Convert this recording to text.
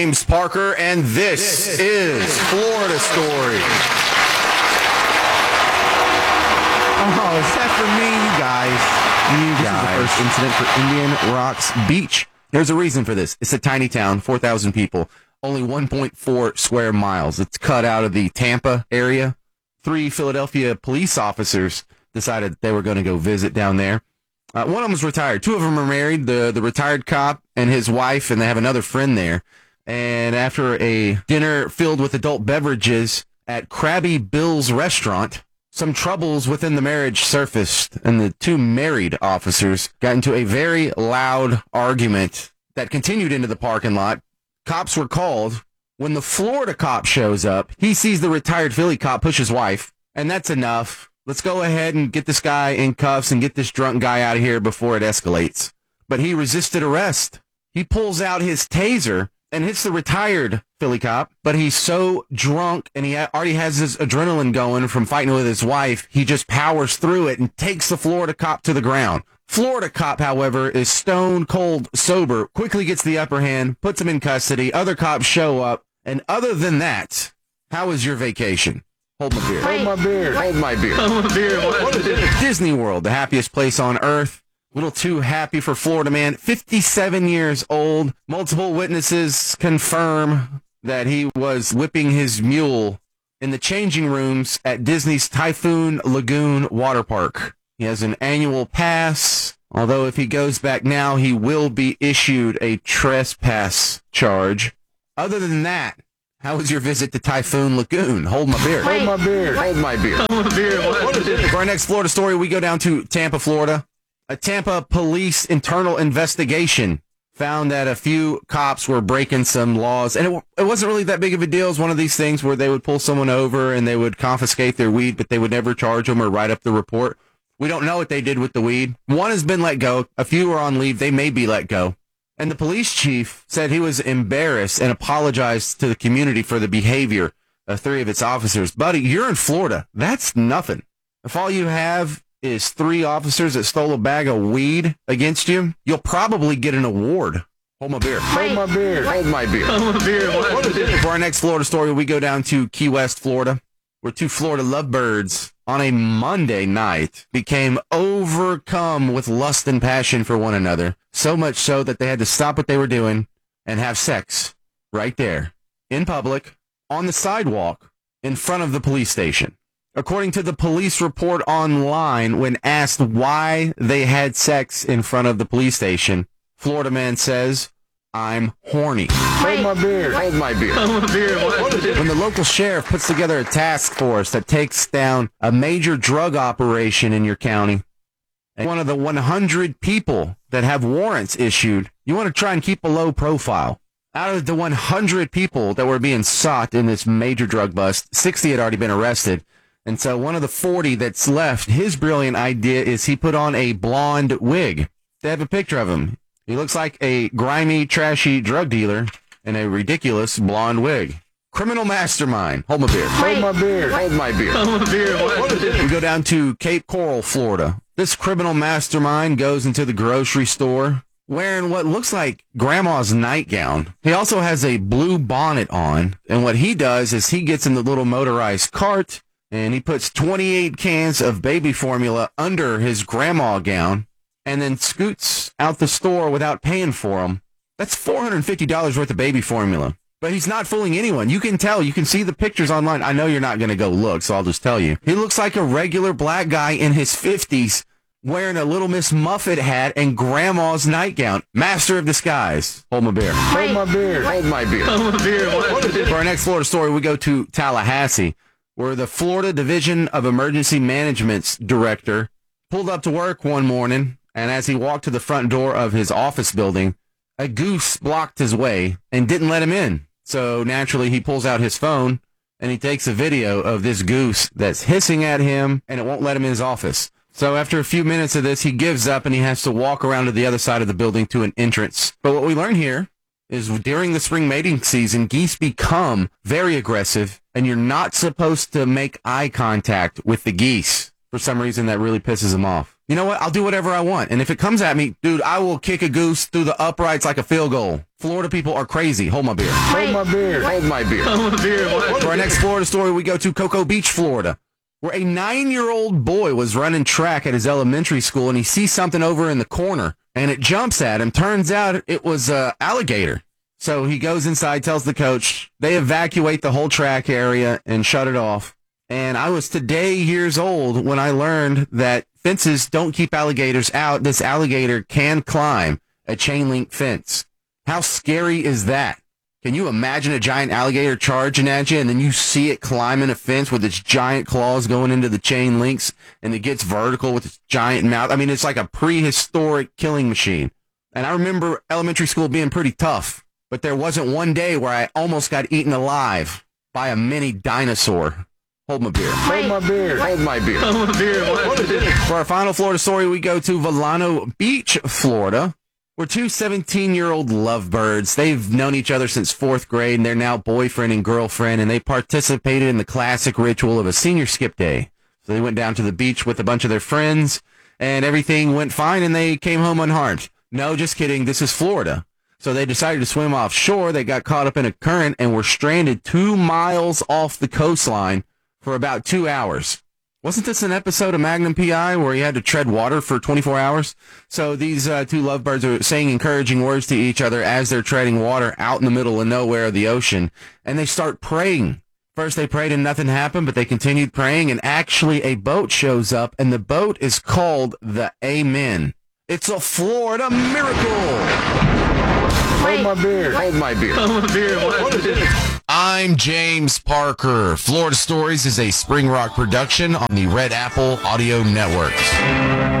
James Parker, and this is Florida Story. Oh, is that for me, you guys? This is the first incident for Indian Rocks Beach. There's a reason for this. It's a tiny town, 4,000 people, only 1.4 square miles. It's cut out of the Tampa area. 3 Philadelphia police officers decided they were going to go visit down there. One of them was retired. 2 of them are married, the retired cop and his wife, and they have another friend there. And after a dinner filled with adult beverages at Krabby Bill's restaurant, some troubles within the marriage surfaced, and the 2 married officers got into a very loud argument that continued into the parking lot. Cops were called. When the Florida cop shows up, he sees the retired Philly cop push his wife, and that's enough. Let's go ahead and get this guy in cuffs and get this drunk guy out of here before it escalates. But he resisted arrest. He pulls out his taser and hits the retired Philly cop, but he's so drunk and he already has his adrenaline going from fighting with his wife, he just powers through it and takes the Florida cop to the ground. Florida cop, however, is stone cold sober, quickly gets the upper hand, puts him in custody. Other cops show up, and other than that, how was your vacation? Hold my beer. Hold my beer. Hold my beer. Hold my beer. What is it? Disney World, the happiest place on earth. A little too happy for Florida man. 57 years old. Multiple witnesses confirm that he was whipping his mule in the changing rooms at Disney's Typhoon Lagoon water park. He has an annual pass, although if he goes back now, he will be issued a trespass charge. Other than that, how was your visit to Typhoon Lagoon? Hold my beer. Hold my beer. Hold my beer. Hold my beer. What is it? For our next Florida story, we go down to Tampa, Florida. A Tampa police internal investigation found that a few cops were breaking some laws, and it wasn't really that big of a deal. It was one of these things where they would pull someone over and they would confiscate their weed, but they would never charge them or write up the report. We don't know what they did with the weed. One has been let go. A few are on leave. They may be let go. And the police chief said he was embarrassed and apologized to the community for the behavior of 3 of its officers. Buddy, you're in Florida. That's nothing. If all you have is 3 officers that stole a bag of weed against you, you'll probably get an award. Hold my beer. Hold my beer. Hold my beer. Hold my beer. What is it? For our next Florida story, we go down to Key West, Florida, where 2 Florida lovebirds on a Monday night became overcome with lust and passion for one another, so much so that they had to stop what they were doing and have sex right there, in public, on the sidewalk, in front of the police station. According to the police report online, when asked why they had sex in front of the police station, Florida man says, "I'm horny." Hold my beer. Hold my beer. Hold my beer. What is it? When the local sheriff puts together a task force that takes down a major drug operation in your county, and one of the 100 people that have warrants issued, you want to try and keep a low profile. Out of the 100 people that were being sought in this major drug bust, 60 had already been arrested. And so one of the 40 that's left, his brilliant idea is he put on a blonde wig. They have a picture of him. He looks like a grimy, trashy drug dealer in a ridiculous blonde wig. Criminal mastermind. Hold my beer. Hold my beer. Hold my beer. Hold my beer. What is it? We go down to Cape Coral, Florida. This criminal mastermind goes into the grocery store wearing what looks like grandma's nightgown. He also has a blue bonnet on. And what he does is he gets in the little motorized cart and he puts 28 cans of baby formula under his grandma gown and then scoots out the store without paying for them. That's $450 worth of baby formula. But he's not fooling anyone. You can tell. You can see the pictures online. I know you're not going to go look, so I'll just tell you. He looks like a regular black guy in his 50s wearing a Little Miss Muffet hat and grandma's nightgown. Master of disguise. Hold my beer. Hold my beer. Hold my beer. Hold my beer. What is it? For our next Florida story, we go to Tallahassee, where the Florida Division of Emergency Management's director pulled up to work one morning, and as he walked to the front door of his office building, a goose blocked his way and didn't let him in. So naturally, he pulls out his phone, and he takes a video of this goose that's hissing at him, and it won't let him in his office. So after a few minutes of this, he gives up, and he has to walk around to the other side of the building to an entrance. But what we learn here is during the spring mating season, geese become very aggressive, and you're not supposed to make eye contact with the geese. For some reason, that really pisses him off. you know what? I'll do whatever I want. And if it comes at me, dude, I will kick a goose through the uprights like a field goal. Florida people are crazy. Hold my beer. Hold my beer. Hold my beer. Hold my beer. What? For our next Florida story, we go to Cocoa Beach, Florida, where a 9-year-old boy was running track at his elementary school, and he sees something over in the corner, and it jumps at him. Turns out it was an alligator. So he goes inside, tells the coach. They evacuate the whole track area and shut it off. And I was today years old when I learned that fences don't keep alligators out. This alligator can climb a chain link fence. How scary is that? Can you imagine a giant alligator charging at you and then you see it climbing a fence with its giant claws going into the chain links and it gets vertical with its giant mouth? I mean, it's like a prehistoric killing machine. And I remember elementary school being pretty tough, but there wasn't one day where I almost got eaten alive by a mini dinosaur. Hold my beer. Hold my beer. Hold my beer. Hold my beer. What? For our final Florida story, we go to Volcano Beach, Florida, where two 17-year-old lovebirds, they've known each other since 4th grade, and they're now boyfriend and girlfriend, and they participated in the classic ritual of a senior skip day. So they went down to the beach with a bunch of their friends, and everything went fine, and they came home unharmed. No, just kidding. This is Florida. So they decided to swim offshore. They got caught up in a current and were stranded 2 miles off the coastline for about 2 hours. Wasn't this an episode of Magnum P.I. where he had to tread water for 24 hours? So these two lovebirds are saying encouraging words to each other as they're treading water out in the middle of nowhere of the ocean. And they start praying. First they prayed and nothing happened, but they continued praying. And actually a boat shows up, and the boat is called the Amen. It's a Florida miracle. Hold my beer. Hold my beer. Hold my beer. What? I'm James Parker. Florida Stories is a Spring Rock production on the Red Apple Audio Networks.